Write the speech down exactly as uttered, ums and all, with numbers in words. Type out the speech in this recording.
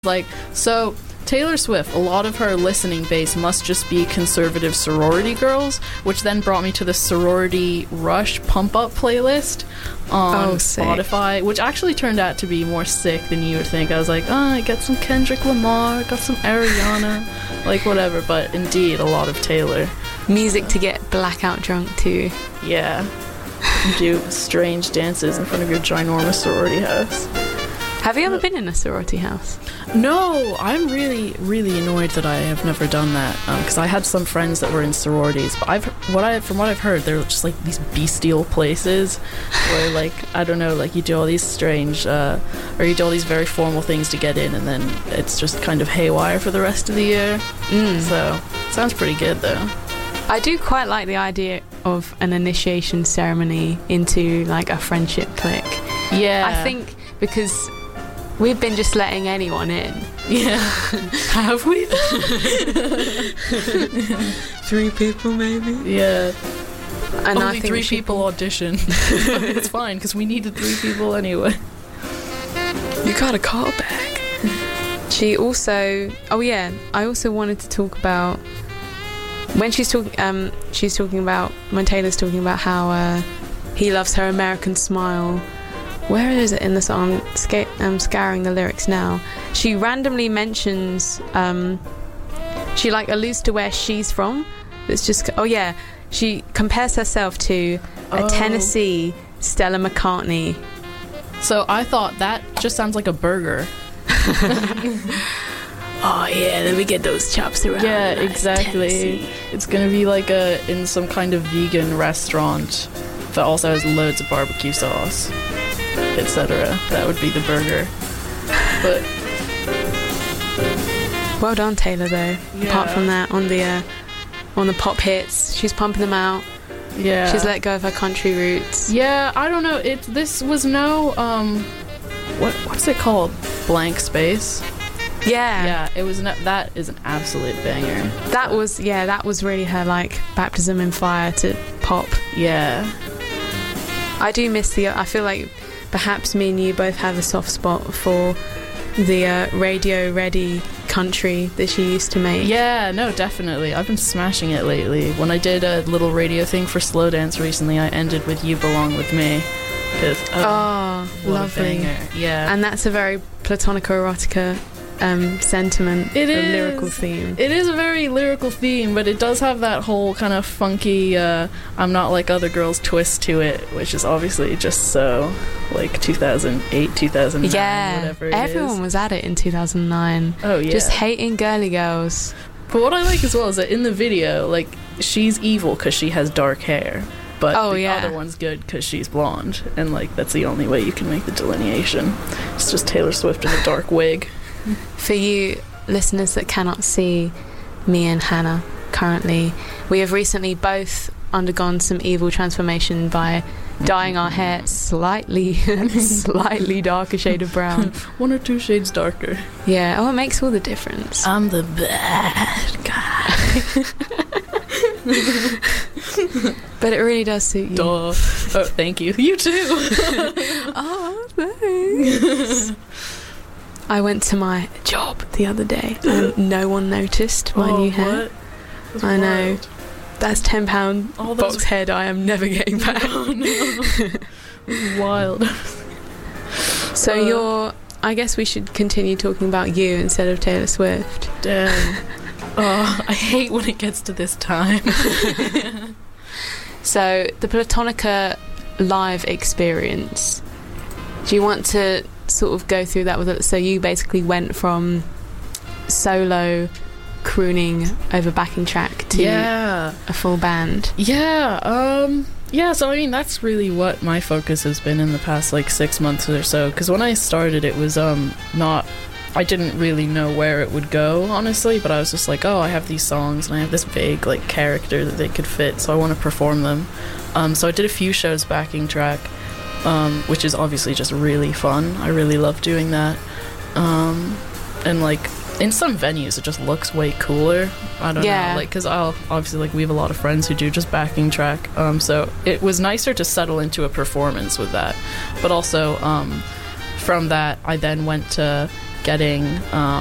Like, so Taylor Swift, a lot of her listening base must just be conservative sorority girls, which then brought me to the Sorority Rush Pump Up playlist on oh, Spotify, which actually turned out to be more sick than you would think. I was like, oh, I got some Kendrick Lamar, got some Ariana, like whatever, but indeed a lot of Taylor. Music to get blackout drunk to. Yeah. Do strange dances in front of your ginormous sorority house. Have you ever been in a sorority house? No, I'm really, really annoyed that I have never done that. Because um, I had some friends that were in sororities, but I've what I from what I've heard, they're just like these bestial places where, like, I don't know, like you do all these strange, uh, or you do all these very formal things to get in, and then it's just kind of haywire for the rest of the year. Mm. So sounds pretty good though. I do quite like the idea of an initiation ceremony into like a friendship clique. Yeah, I think because we've been just letting anyone in. Yeah. Have we? Three people, maybe? Yeah. And Only I think three should... people audition. It's fine, because we needed three people anyway. You got a call back. She also... Oh, yeah. I also wanted to talk about... When she's talking... Um, she's talking about... When Taylor's talking about how uh, he loves her American smile... Where is it in the song? I'm, sca- I'm scouring the lyrics now. She randomly mentions, um, she like alludes to where she's from. It's just, oh yeah, she compares herself to a oh. Tennessee Stella McCartney. So I thought that just sounds like a burger. Oh yeah, let me get those chops around. Yeah, exactly. Tennessee. It's gonna be like a in some kind of vegan restaurant that also has loads of barbecue sauce, et cetera. That would be the burger. But well done, Taylor. Though, yeah. Apart from that, on the uh, on the pop hits, she's pumping them out. Yeah, she's let go of her country roots. Yeah, I don't know. It this was no um, what what's it called? Blank Space. Yeah, yeah. It was no, that is an absolute banger. That so. was yeah. That was really her like baptism in fire to pop. Yeah. I do miss the... I feel like perhaps me and you both have a soft spot for the uh, radio-ready country that she used to make. Yeah, no, definitely. I've been smashing it lately. When I did a little radio thing for Slow Dance recently, I ended with You Belong With Me. Oh, oh lovely. Yeah. And that's a very Platonica Erotica um, sentiment, it a is. lyrical theme. It is a very lyrical theme, but it does have that whole kind of funky, uh, I'm not like other girls twist to it, which is obviously just so, like, two thousand eight, two thousand nine, yeah, whatever it everyone is. was at it in two thousand nine. Oh, yeah. Just hating girly girls. But what I like as well is that in the video, like, she's evil because she has dark hair. But oh, the yeah. other one's good because she's blonde. And, like, that's the only way you can make the delineation. It's just Taylor Swift in a dark wig. For you listeners that cannot see me and Hannah currently, we have recently both undergone some evil transformation by dyeing our hair slightly, slightly darker shade of brown. One or two shades darker. Yeah, oh, it makes all the difference. I'm the bad guy. But it really does suit you. Duh. Oh, thank you. You too. Oh, thanks. I went to my job the other day and no one noticed my oh, new hair. What? I know. Wild. That's ten pound oh, box hair dye I'm never getting back. No, no. Wild. So uh, you're... I guess we should continue talking about you instead of Taylor Swift. Damn. Oh, I hate when it gets to this time. So, the Platonica live experience. Do you want to sort of go through that with it? So you basically went from solo crooning over backing track to yeah. a full band. Yeah, um... Yeah, so I mean, that's really what my focus has been in the past, like, six months or so. Because when I started, it was, um, not... I didn't really know where it would go, honestly, but I was just like, oh, I have these songs, and I have this vague, like, character that they could fit, so I want to perform them. Um, so I did a few shows backing track, um, which is obviously just really fun. I really love doing that. Um, and, like, in some venues, it just looks way cooler. I don't yeah. know, like, because I'll obviously, like, we have a lot of friends who do just backing track, um, so it was nicer to settle into a performance with that. But also, um, from that, I then went to getting um,